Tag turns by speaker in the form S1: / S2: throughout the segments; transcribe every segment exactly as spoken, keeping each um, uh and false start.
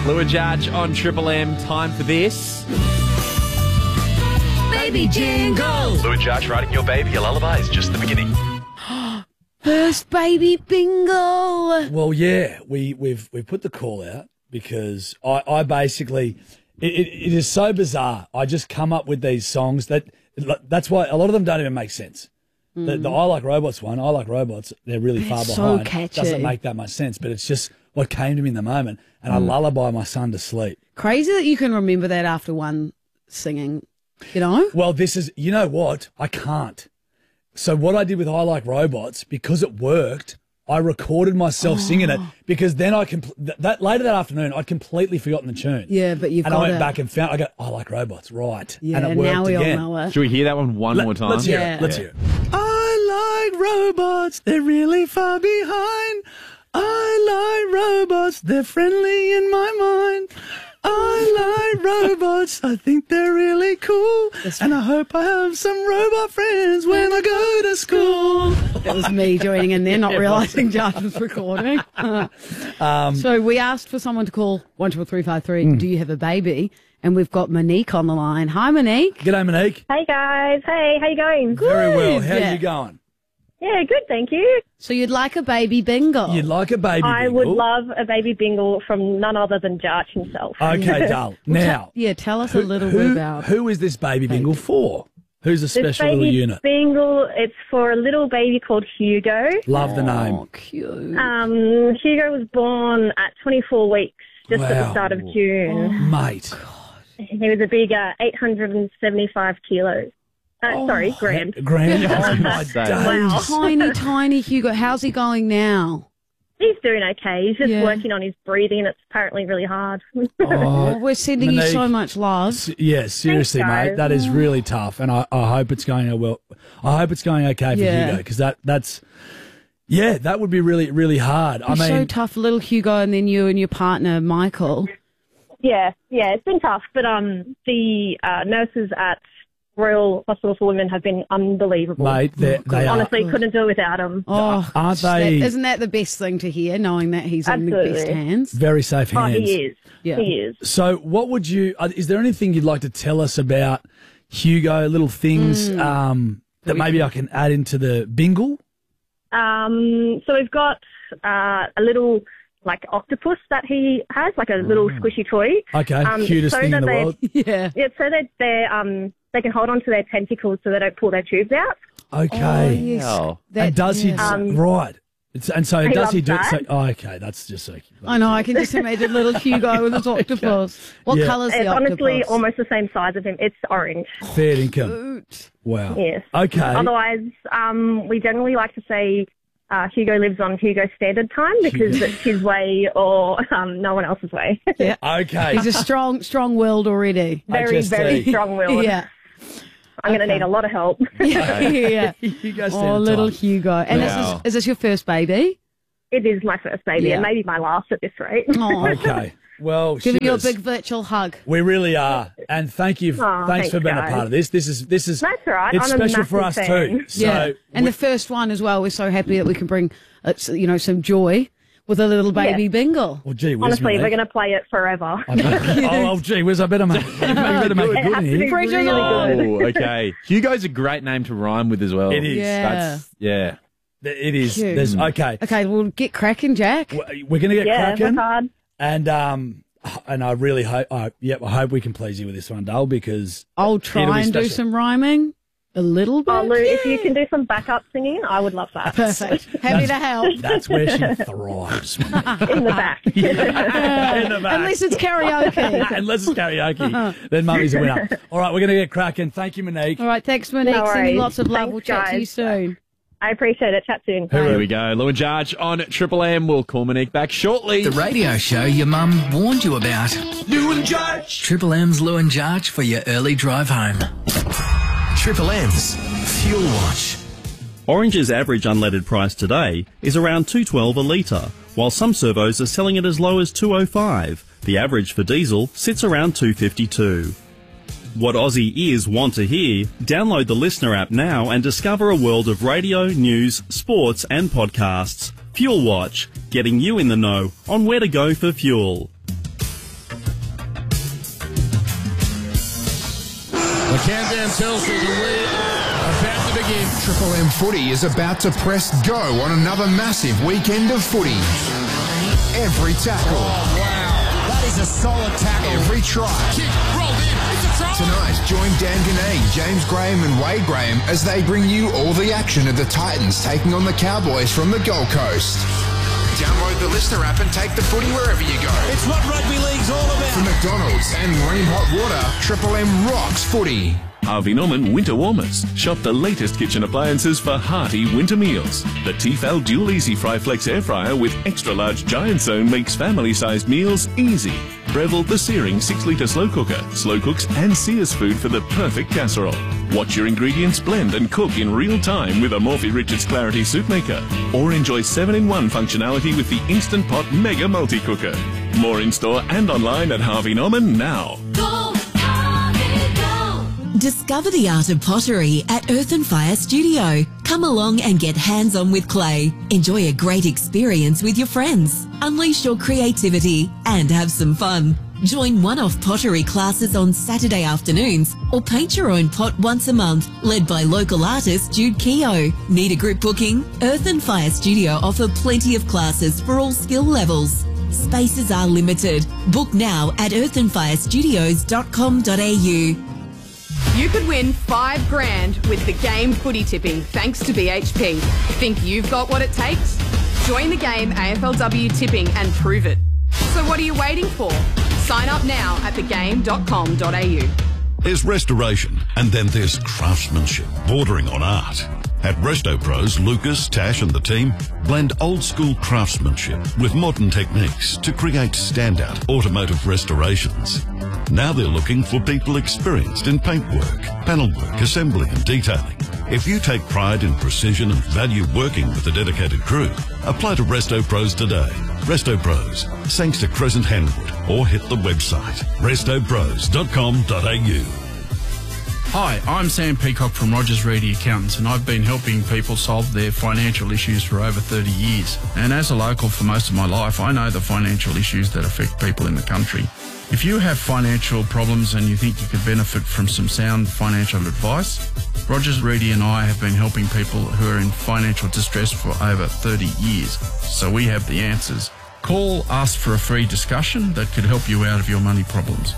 S1: Lou and Judge on Triple M. Time for this.
S2: Baby jingle.
S3: Lou and Judge writing your baby a lullaby is just the beginning.
S2: First baby bingo.
S4: Well, yeah, we, we've we've put the call out because I, I basically, it, it, it is so bizarre. I just come up with these songs that, that's why a lot of them don't even make sense. Mm. The, the I Like Robots one, I Like Robots, they're really
S2: It's
S4: far
S2: so
S4: behind.
S2: catchy.
S4: Doesn't make that much sense, but it's just what came to me in the moment, and mm. I lullaby my son to sleep.
S2: Crazy that you can remember that after one singing, you know?
S4: Well, this is, you know what? I can't. So what I did with I Like Robots, because it worked, I recorded myself oh. singing it because then I compl- th- that later that afternoon I'd completely forgotten the tune.
S2: Yeah, but you've
S4: and
S2: got
S4: I went
S2: it.
S4: back and found I go, I Like Robots, right?
S2: Yeah,
S4: and it worked
S2: now we
S4: again.
S2: all know it.
S1: Should we hear that one one
S4: Let,
S1: more time?
S4: Let's hear
S2: Yeah.
S4: it. Let's
S1: Yeah.
S4: hear it. I like robots, they're really far behind. I like robots, they're friendly in my mind. I like robots, I think they're really cool. And I hope I have some robot friends when I go to school.
S2: That was me joining in there, not realising Judge was recording. um, so we asked for someone to call one triple three five three. Mm. Do you have a baby? And we've got Monique on the line. Hi, Monique.
S4: G'day, Monique.
S5: Hey guys. Hey, how you going?
S2: Good.
S4: Very well. How
S2: Yeah.
S4: are you going?
S5: Yeah, good, thank you.
S2: So you'd like a baby bingo?
S4: You'd like a baby
S5: I
S4: bingle?
S5: would love a baby bingle from none other than Jarch himself.
S4: Okay, Dal. Now,
S2: yeah, tell us
S4: who,
S2: a little
S4: who,
S2: bit about.
S4: who is this baby bingle for? Who's a
S5: This
S4: special
S5: baby
S4: little unit?
S5: bingle, it's for a little baby called Hugo.
S4: Love the name.
S2: Oh, cute.
S5: Um, Hugo was born at twenty-four weeks, just at
S4: Wow.
S5: the start of June.
S4: Mate.
S5: He was a big uh, eight hundred seventy-five kilos. Uh, sorry, grams.
S4: Grand. Oh, my
S1: Wow.
S4: days.
S5: Wow.
S2: Tiny, tiny Hugo. How's he going now?
S5: He's doing okay. He's just
S2: Yeah.
S5: working on his breathing. It's apparently really hard.
S2: Oh, we're sending you so
S4: Monique.
S2: much love.
S4: S- Yeah, seriously,
S5: Thanks,
S4: mate.
S5: guys.
S4: That is really tough, and I, I hope it's going well. I hope it's going okay for
S2: Yeah.
S4: Hugo because that that's yeah, that would be really really hard. I
S2: He's
S4: mean,
S2: so tough, little Hugo, and then you and your partner, Michael.
S5: Yeah, yeah, it's been tough, but um, the uh, nurses at Royal Hospital for Women have been unbelievable.
S4: mate, they they are.
S5: Honestly, couldn't do without them.
S2: Oh,
S4: Aren't
S2: that-
S4: they-
S2: isn't that the best thing to hear, knowing that he's in the
S5: Absolutely.
S2: best hands?
S4: Very safe
S5: Oh,
S4: hands.
S5: he is.
S2: Yeah.
S5: He is.
S4: So, what would you? uh, Is there anything you'd like to tell us about Hugo? Little things
S2: Mm.
S4: um, that maybe I can add into the bingle.
S5: Um, so we've got uh, a little like octopus that he has, like a little squishy toy.
S4: Okay,
S5: Um,
S4: cutest
S5: so
S4: thing in
S5: that
S4: the
S5: they-
S4: world.
S2: Yeah.
S5: Yeah, so that they um they can hold on to their tentacles so they don't pull their tubes out.
S4: Okay.
S2: Oh, yes.
S1: Wow.
S2: That-
S4: and does
S2: yeah.
S4: he
S5: Um,
S4: right? It's, and so
S5: he
S4: does
S5: loves
S4: he do it? So,
S5: that.
S4: oh, okay, that's just so.
S2: I know, I can just imagine little Hugo with his octopus. What
S4: Yeah.
S2: colour's the
S5: It's
S2: octopus?
S5: honestly almost the same size of him. It's orange.
S4: Fair income.
S2: Cute.
S4: Wow.
S5: Yes.
S4: Okay.
S5: Otherwise, um, we generally like to say uh, Hugo lives on Hugo Standard Time because it's his way or um, no one else's way.
S2: Yeah.
S4: Okay.
S2: He's a strong, strong-willed already.
S5: very,
S4: just
S5: very
S4: see.
S5: strong-willed.
S2: Yeah.
S5: I'm going to
S2: Okay.
S5: need a lot of help.
S2: yeah. yeah.
S4: Hugo
S2: Oh,
S4: Standard
S2: little
S4: Time.
S2: Hugo. And
S1: Wow.
S2: is, this, is this your first baby?
S5: It is my first baby
S2: Yeah.
S5: and maybe my last at this rate.
S2: Oh,
S4: Okay. Well,
S2: giving you a
S4: shivers.
S2: big virtual hug.
S4: We really are, and thank you.
S5: Aw,
S4: thanks for
S5: thanks,
S4: being a
S5: guys.
S4: part of this. This is this is.
S5: That's all right.
S4: It's
S5: I'm a
S4: special for us
S5: massive
S4: too.
S5: fan.
S4: So
S2: Yeah. And
S4: we-
S2: the first one as well. We're so happy that we can bring, uh, you know, some joy with a little baby
S5: Yeah.
S2: bingle.
S4: well, gee whiz,
S5: Honestly,
S4: mate.
S5: we're going to play it forever.
S4: I know. oh, oh, gee whiz, I better make, you better make it
S5: It
S4: good
S5: has
S4: in
S5: to be
S4: here.
S2: Pressure's
S5: really
S2: on.
S5: good.
S1: Oh, okay. Hugo's a great name to rhyme with as well.
S4: It is.
S2: Yeah.
S1: That's, yeah.
S4: It is.
S2: Cute.
S4: There's okay.
S2: Okay, we'll get cracking, Jack.
S4: We're going to get
S5: Yeah,
S4: cracking,
S5: work hard.
S4: and um, and I really hope. I yep, I hope we can please you with this one, Dale, because
S2: I'll
S4: it'll
S2: try
S4: be
S2: and do
S4: special.
S2: some rhyming. A little bit.
S5: Oh, Lou, if you can do some backup singing, I would love that.
S2: Perfect. Happy to help.
S4: That's where she thrives.
S5: In the back.
S4: In the back.
S2: Unless it's karaoke.
S4: Unless it's karaoke, then mummy's a winner. All right, we're going to get cracking. Thank you, Monique.
S2: All right, thanks, Monique.
S5: No
S2: Sending
S5: worries.
S2: lots of love.
S5: Thanks,
S2: we'll chat to you
S5: guys.
S2: soon.
S5: I appreciate it. Chat soon.
S1: Here we go. Lou and Judge on Triple M. We'll call Monique back shortly.
S6: The radio show your mum warned you about.
S3: Lou and Judge.
S6: Triple M's Lou and Jarch for your early drive home.
S3: Triple M's Fuel Watch.
S7: Orange's average unleaded price today is around two dollars twelve a litre, while some servos are selling it as low as two dollars oh five. The average for diesel sits around two dollars fifty-two. What Aussie ears want to hear? Download the Listener app now and discover a world of radio, news, sports and podcasts. Fuel Watch, getting you in the know on where to go for fuel.
S8: countdown tells you that we are about to begin.
S9: Triple M Footy is about to press go on another massive weekend of footy. Every tackle.
S8: Oh, wow. That is a solid tackle.
S9: Every try.
S8: Kick, rolled in. It's a try.
S9: Tonight, join Dan Ganay, James Graham and Wade Graham as they bring you all the action of the Titans taking on the Cowboys from the Gold Coast. Download the Listener app and take the footy wherever you go.
S8: It's what rugby league's all about.
S9: From McDonald's and Ream Hot Water, Triple M rocks footy.
S10: Harvey Norman Winter Warmers. Shop the latest kitchen appliances for hearty winter meals. The Tefal Dual Easy Fry Flex Air Fryer with extra large giant zone makes family-sized meals easy. Breville the Searing six litre slow cooker. Slow cooks and sears food for the perfect casserole. Watch your ingredients blend and cook in real time with a Morphy Richards Clarity Soup Maker. Or enjoy seven in one functionality with the Instant Pot Mega Multi-Cooker. More in-store and online at Harvey Norman now.
S11: Discover the art of pottery at Earth and Fire Studio. Come along and get hands-on with clay. Enjoy a great experience with your friends. Unleash your creativity and have some fun. Join one-off pottery classes on Saturday afternoons or paint your own pot once a month, led by local artist Jude Keogh. Need a group booking? Earth and Fire Studio offer plenty of classes for all skill levels. Spaces are limited. Book now at earth and fire studios dot com dot a u.
S12: You could win five grand with the game footy tipping thanks to B H P. Think you've got what it takes? Join the game A F L W tipping and prove it. So what are you waiting for? Sign up now at the game dot com dot a u.
S13: There's restoration and then there's craftsmanship bordering on art. At Resto Pros, Lucas, Tash and the team blend old school craftsmanship with modern techniques to create standout automotive restorations. Now they're looking for people experienced in paintwork, panelwork, assembly and detailing. If you take pride in precision and value working with a dedicated crew, apply to Resto Pros today. Resto Pros, thanks to Crescent Henwood, or hit the website resto pros dot com dot a u.
S14: Hi, I'm Sam Peacock from Rogers Reedy Accountants, and I've been helping people solve their financial issues for over thirty years. And as a local for most of my life, I know the financial issues that affect people in the country. If you have financial problems and you think you could benefit from some sound financial advice, Rogers Reedy and I have been helping people who are in financial distress for over thirty years, so we have the answers. Call us for a free discussion that could help you out of your money problems.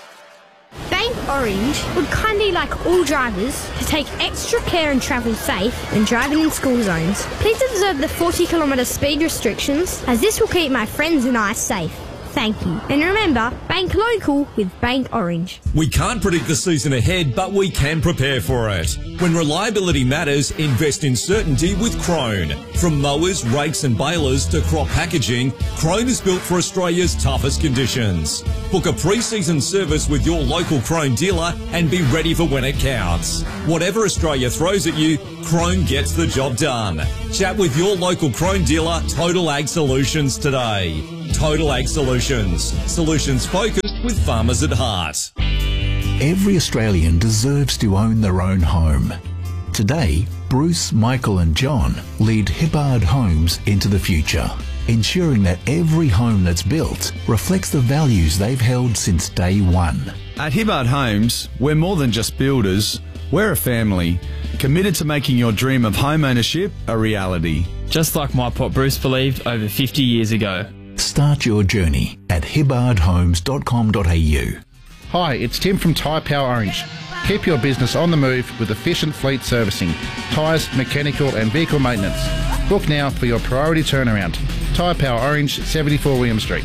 S15: Bank Orange would kindly like all drivers to take extra care and travel safe when driving in school zones. Please observe the forty kilometre speed restrictions, as this will keep my friends and I safe. Thank you. And remember, bank local with Bank Orange.
S16: We can't predict the season ahead, but we can prepare for it. When reliability matters, invest in certainty with Krone. From mowers, rakes and balers to crop packaging, Krone is built for Australia's toughest conditions. Book a pre-season service with your local Krone dealer and be ready for when it counts. Whatever Australia throws at you, Krone gets the job done. Chat with your local Krone dealer, Total Ag Solutions, today. Total Ag Solutions. Solutions focused with farmers at heart.
S17: Every Australian deserves to own their own home. Today, Bruce, Michael and John lead Hibbard Homes into the future, ensuring that every home that's built reflects the values they've held since day one.
S4: At Hibbard Homes, we're more than just builders. We're a family, committed to making your dream of home ownership a reality.
S18: Just like my pop Bruce believed over fifty years ago.
S17: Start your journey at hibbard homes dot com dot a u.
S19: Hi, it's Tim from Tyre Power Orange. Keep your business on the move with efficient fleet servicing, tyres, mechanical and vehicle maintenance. Book now for your priority turnaround. Tyre Power Orange, seventy-four William Street.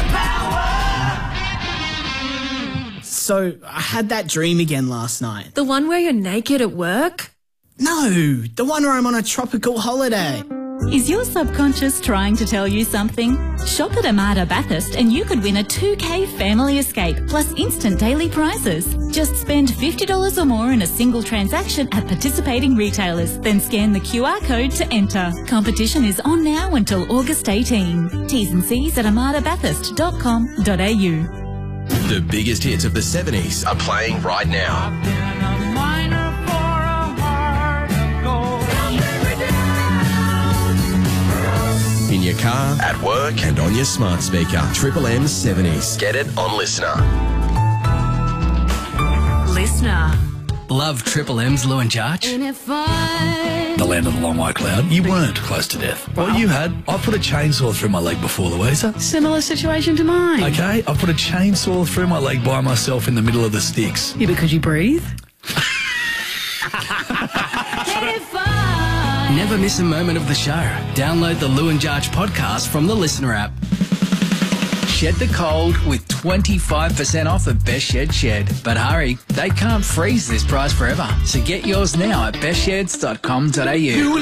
S20: So, I had that dream again last night.
S21: The one where you're naked at work?
S20: No, the one where I'm on a tropical holiday.
S22: Is your subconscious trying to tell you something? Shop at Armada Bathurst and you could win a two K family escape plus instant daily prizes. Just spend fifty dollars or more in a single transaction at participating retailers, then scan the Q R code to enter. Competition is on now until August eighteenth. T's and C's at armada bathurst dot com dot a u.
S3: The biggest hits of the seventies are playing right now. In your car, at work, and on your smart speaker. Triple M seventies. Get it on Listener.
S23: Listener.
S6: Love Triple M's Lou and Jarch?
S2: The land of the long white cloud. You weren't close to death. What you had, I put a chainsaw through my leg before, Louisa.
S5: Similar situation to mine.
S2: Okay, I put a chainsaw through my leg by myself in the middle of the sticks.
S5: Yeah, because you breathe?
S6: Never miss a moment of the show. Download the Lou and Jarch podcast from the Listener app. Shed the cold with twenty-five percent off at Best Shed Shed. But hurry, they can't freeze this price forever. So get yours now at best sheds dot com dot a u.